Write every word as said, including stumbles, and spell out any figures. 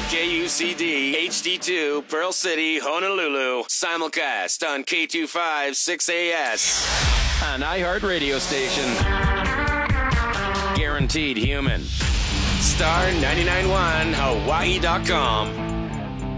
K U C D H D two, Pearl City, Honolulu. Simulcast on K two five six A S. An iHeart radio station. Guaranteed human. Star ninety-nine point one Hawaii dot com.